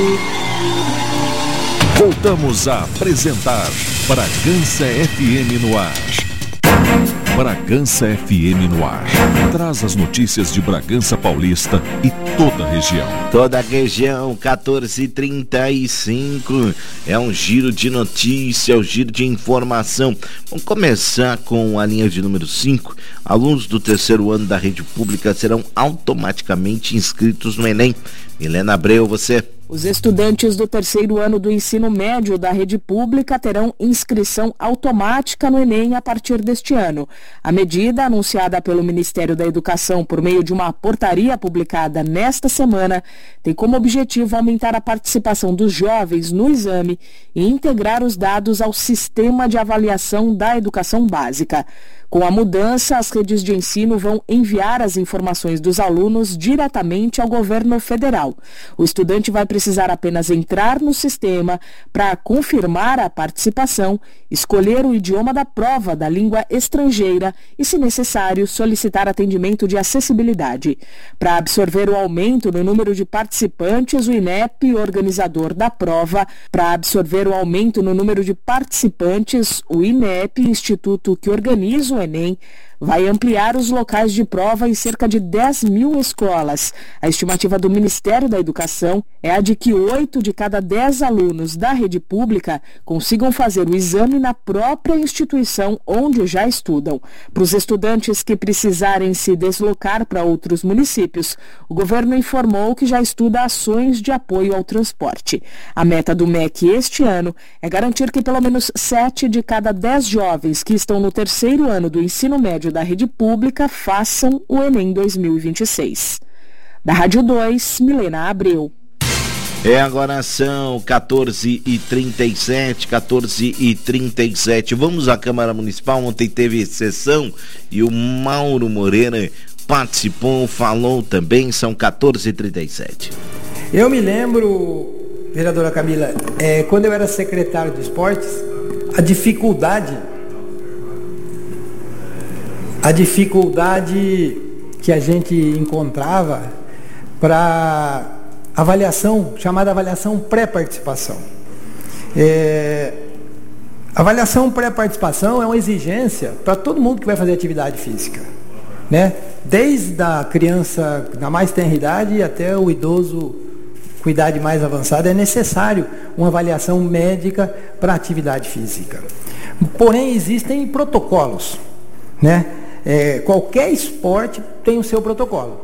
Voltamos a apresentar Bragança FM no ar. Bragança FM no ar. Traz as notícias de Bragança Paulista e toda a região. Toda a região, 14h35. É um giro de notícia, um giro de informação. Vamos começar com a linha de número 5. Alunos do terceiro ano da rede pública serão automaticamente inscritos no Enem. Milena Abreu, você. Os estudantes do terceiro ano do ensino médio da rede pública terão inscrição automática no Enem a partir deste ano. A medida, anunciada pelo Ministério da Educação por meio de uma portaria publicada nesta semana, tem como objetivo aumentar a participação dos jovens no exame e integrar os dados ao sistema de avaliação da educação básica. Com a mudança, as redes de ensino vão enviar as informações dos alunos diretamente ao governo federal. O estudante vai precisar apenas entrar no sistema para confirmar a participação, escolher o idioma da prova da língua estrangeira e, se necessário, solicitar atendimento de acessibilidade. Para absorver o aumento no número de participantes, o INEP, organizador da prova, o INEP, instituto que organiza o Enem, vai ampliar os locais de prova em cerca de 10 mil escolas. A estimativa do Ministério da Educação é a de que 8 de cada 10 alunos da rede pública consigam fazer o exame na própria instituição onde já estudam. Para os estudantes que precisarem se deslocar para outros municípios, o governo informou que já estuda ações de apoio ao transporte. A meta do MEC este ano é garantir que pelo menos 7 de cada 10 jovens que estão no terceiro ano do ensino médio da rede pública façam o Enem 2026. Da Rádio 2, Milena Abreu. Agora são 14h37. Vamos à Câmara Municipal. Ontem teve sessão e o Mauro Moreira participou, falou também. São 14h37. Eu me lembro, vereadora Camila, quando eu era secretário de esportes, a dificuldade que a gente encontrava para avaliação, chamada avaliação pré-participação. Avaliação pré-participação é uma exigência para todo mundo que vai fazer atividade física, né? Desde a criança na mais tenra idade até o idoso com idade mais avançada, é necessário uma avaliação médica para atividade física. Porém, existem protocolos, né? Qualquer esporte tem o seu protocolo.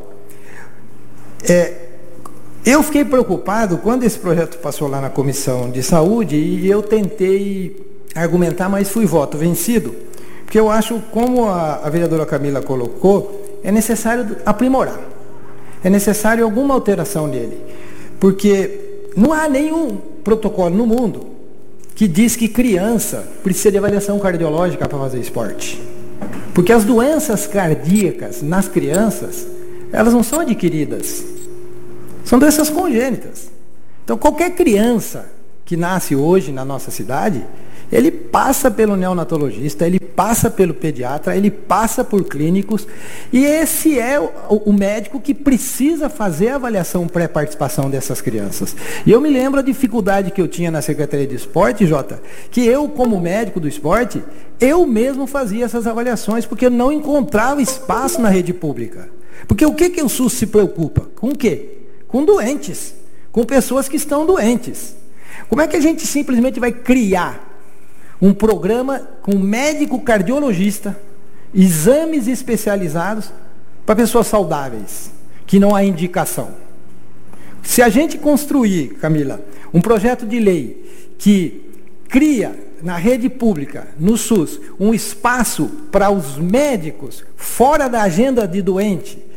Eu fiquei preocupado quando esse projeto passou lá na Comissão de Saúde e eu tentei argumentar, mas fui voto vencido, porque eu acho, como a vereadora Camila colocou, é necessário aprimorar, é necessário alguma alteração nele, porque não há nenhum protocolo no mundo que diz que criança precisa de avaliação cardiológica para fazer esporte. Porque as doenças cardíacas nas crianças, elas não são adquiridas, são doenças congênitas. Então, qualquer criança que nasce hoje na nossa cidade, ele passa pelo neonatologista, ele passa pelo pediatra, ele passa por clínicos, e esse é o médico que precisa fazer a avaliação pré-participação dessas crianças. E eu me lembro a dificuldade que eu tinha na Secretaria de Esporte, Jota, que eu, como médico do esporte, eu mesmo fazia essas avaliações, porque eu não encontrava espaço na rede pública. Porque o que o SUS se preocupa? Com o quê? Com doentes, com pessoas que estão doentes. Como é que a gente simplesmente vai criar um programa com médico cardiologista, exames especializados para pessoas saudáveis, que não há indicação? Se a gente construir, Camila, um projeto de lei que cria na rede pública, no SUS, um espaço para os médicos fora da agenda de doente,